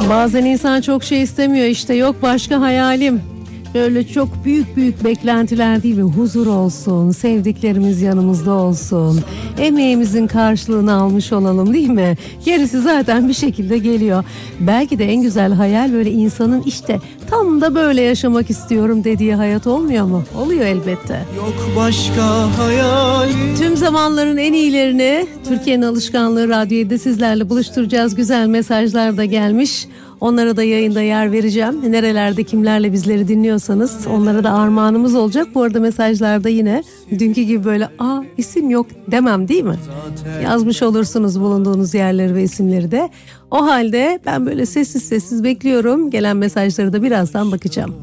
Bazen insan çok şey istemiyor, işte yok başka hayalim. Böyle çok büyük büyük beklentiler değil mi? Huzur olsun, sevdiklerimiz yanımızda olsun, emeğimizin karşılığını almış olalım değil mi? Gerisi zaten bir şekilde geliyor. Belki de en güzel hayal böyle insanın işte tam da böyle yaşamak istiyorum dediği hayat olmuyor mu? Oluyor elbette. Yok başka hayalim. Tüm zamanların en iyilerini Türkiye'nin Alışkanlığı Radyo 7'de sizlerle buluşturacağız. Güzel mesajlar da gelmiş. Onlara da yayında yer vereceğim. Nerelerde kimlerle bizleri dinliyorsanız onlara da armağanımız olacak. Bu arada mesajlarda yine dünkü gibi böyle isim yok demem değil mi? Yazmış olursunuz bulunduğunuz yerleri ve isimleri de. O halde ben böyle sessiz sessiz bekliyorum. Gelen mesajları da birazdan bakacağım.